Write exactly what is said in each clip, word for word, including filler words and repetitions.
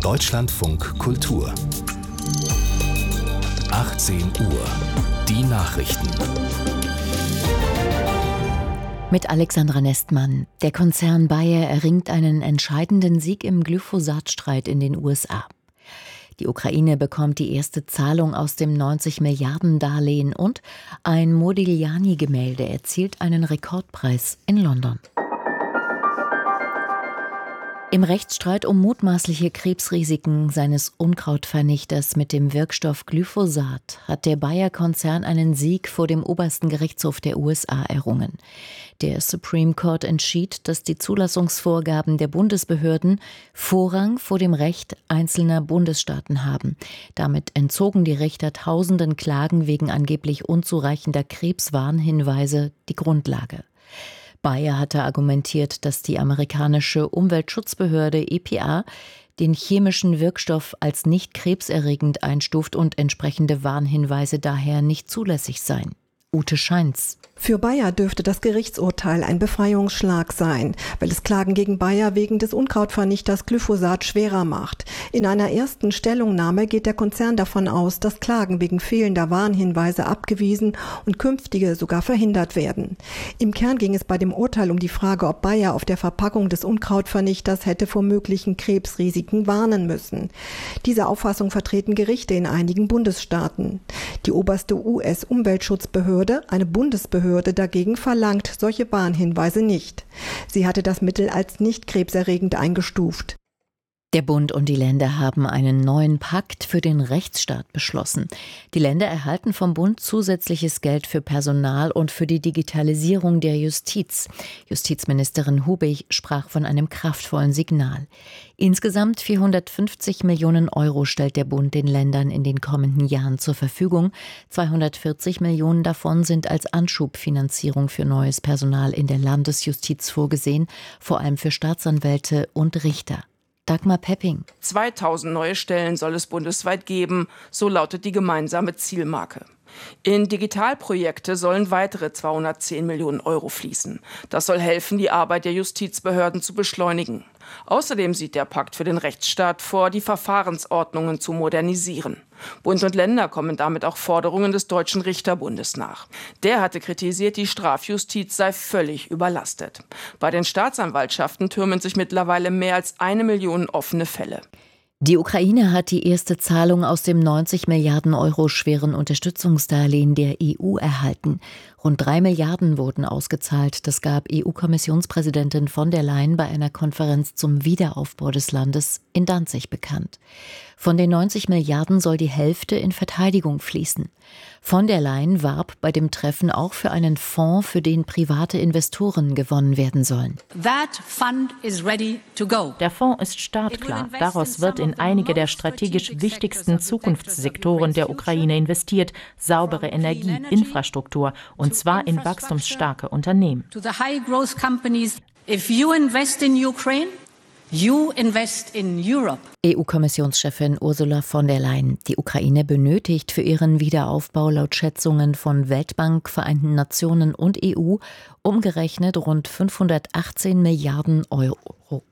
Deutschlandfunk Kultur. achtzehn Uhr. Die Nachrichten. Mit Alexandra Nestmann. Der Konzern Bayer erringt einen entscheidenden Sieg im Glyphosat-Streit in den U S A. Die Ukraine bekommt die erste Zahlung aus dem neunzig Milliarden Darlehen und ein Modigliani-Gemälde erzielt einen Rekordpreis in London. Im Rechtsstreit um mutmaßliche Krebsrisiken seines Unkrautvernichters mit dem Wirkstoff Glyphosat hat der Bayer-Konzern einen Sieg vor dem obersten Gerichtshof der U S A errungen. Der Supreme Court entschied, dass die Zulassungsvorgaben der Bundesbehörden Vorrang vor dem Recht einzelner Bundesstaaten haben. Damit entzogen die Richter tausenden Klagen wegen angeblich unzureichender Krebswarnhinweise die Grundlage. Bayer hatte argumentiert, dass die amerikanische Umweltschutzbehörde E P A den chemischen Wirkstoff als nicht krebserregend einstuft und entsprechende Warnhinweise daher nicht zulässig seien. Ute Scheins. Für Bayer dürfte das Gerichtsurteil ein Befreiungsschlag sein, weil es Klagen gegen Bayer wegen des Unkrautvernichters Glyphosat schwerer macht. In einer ersten Stellungnahme geht der Konzern davon aus, dass Klagen wegen fehlender Warnhinweise abgewiesen und künftige sogar verhindert werden. Im Kern ging es bei dem Urteil um die Frage, ob Bayer auf der Verpackung des Unkrautvernichters hätte vor möglichen Krebsrisiken warnen müssen. Diese Auffassung vertreten Gerichte in einigen Bundesstaaten. Die oberste U S-Umweltschutzbehörde, eine Bundesbehörde, dagegen verlangt solche Warnhinweise nicht. Sie hatte das Mittel als nicht krebserregend eingestuft. Der Bund und die Länder haben einen neuen Pakt für den Rechtsstaat beschlossen. Die Länder erhalten vom Bund zusätzliches Geld für Personal und für die Digitalisierung der Justiz. Justizministerin Hubig sprach von einem kraftvollen Signal. Insgesamt vierhundertfünfzig Millionen Euro stellt der Bund den Ländern in den kommenden Jahren zur Verfügung. zweihundertvierzig Millionen davon sind als Anschubfinanzierung für neues Personal in der Landesjustiz vorgesehen, vor allem für Staatsanwälte und Richter. Dagmar Pepping. zweitausend neue Stellen soll es bundesweit geben, so lautet die gemeinsame Zielmarke. In Digitalprojekte sollen weitere zweihundertzehn Millionen Euro fließen. Das soll helfen, die Arbeit der Justizbehörden zu beschleunigen. Außerdem sieht der Pakt für den Rechtsstaat vor, die Verfahrensordnungen zu modernisieren. Bund und Länder kommen damit auch Forderungen des Deutschen Richterbundes nach. Der hatte kritisiert, die Strafjustiz sei völlig überlastet. Bei den Staatsanwaltschaften türmen sich mittlerweile mehr als eine Million offene Fälle. Die Ukraine hat die erste Zahlung aus dem neunzig Milliarden Euro schweren Unterstützungsdarlehen der E U erhalten. Rund drei Milliarden wurden ausgezahlt. Das gab E U-Kommissionspräsidentin von der Leyen bei einer Konferenz zum Wiederaufbau des Landes in Danzig bekannt. Von den neunzig Milliarden soll die Hälfte in Verteidigung fließen. Von der Leyen warb bei dem Treffen auch für einen Fonds, für den private Investoren gewonnen werden sollen. Der Fonds ist startklar. Daraus wird in einige der strategisch wichtigsten Zukunftssektoren der Ukraine investiert. Saubere Energie, Infrastruktur, und zwar in wachstumsstarke Unternehmen. You invest in Europe. E U-Kommissionschefin Ursula von der Leyen. Die Ukraine benötigt für ihren Wiederaufbau laut Schätzungen von Weltbank, Vereinten Nationen und E U umgerechnet rund fünfhundertachtzehn Milliarden Euro.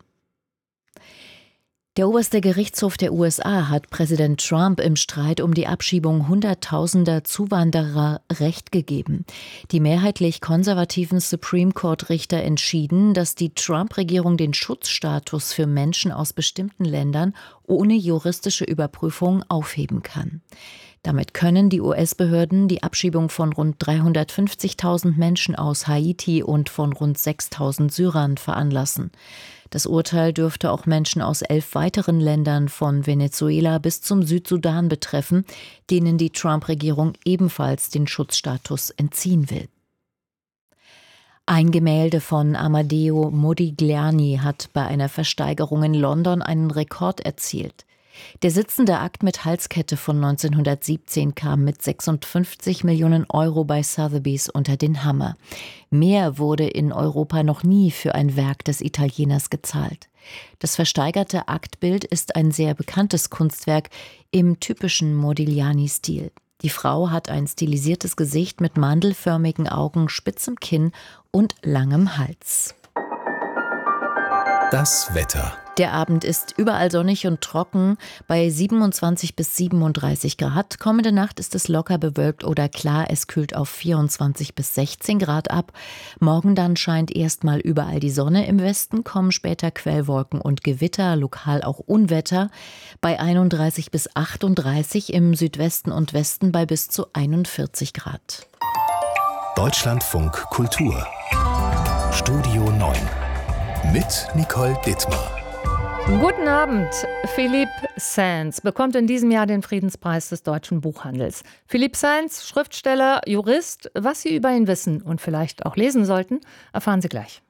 Der oberste Gerichtshof der U S A hat Präsident Trump im Streit um die Abschiebung hunderttausender Zuwanderer Recht gegeben. Die mehrheitlich konservativen Supreme Court-Richter entschieden, dass die Trump-Regierung den Schutzstatus für Menschen aus bestimmten Ländern ohne juristische Überprüfung aufheben kann. Damit können die U S-Behörden die Abschiebung von rund dreihundertfünfzigtausend Menschen aus Haiti und von rund sechstausend Syrern veranlassen. Das Urteil dürfte auch Menschen aus elf weiteren Ländern von Venezuela bis zum Südsudan betreffen, denen die Trump-Regierung ebenfalls den Schutzstatus entziehen will. Ein Gemälde von Amadeo Modigliani hat bei einer Versteigerung in London einen Rekord erzielt. Der sitzende Akt mit Halskette von neunzehnhundertsiebzehn kam mit sechsundfünfzig Millionen Euro bei Sotheby's unter den Hammer. Mehr wurde in Europa noch nie für ein Werk des Italieners gezahlt. Das versteigerte Aktbild ist ein sehr bekanntes Kunstwerk im typischen Modigliani-Stil. Die Frau hat ein stilisiertes Gesicht mit mandelförmigen Augen, spitzem Kinn und langem Hals. Das Wetter. Der Abend ist überall sonnig und trocken bei siebenundzwanzig bis siebenunddreißig Grad. Kommende Nacht ist es locker bewölkt oder klar. Es kühlt auf vierundzwanzig bis sechzehn Grad ab. Morgen dann scheint erstmal überall die Sonne. Im Westen kommen später Quellwolken und Gewitter, lokal auch Unwetter. Bei einunddreißig bis achtunddreißig, im Südwesten und Westen bei bis zu einundvierzig Grad. Deutschlandfunk Kultur. Studio neun. Mit Nicole Dittmar. Guten Abend. Philippe Sands bekommt in diesem Jahr den Friedenspreis des deutschen Buchhandels. Philippe Sands, Schriftsteller, Jurist. Was Sie über ihn wissen und vielleicht auch lesen sollten, erfahren Sie gleich.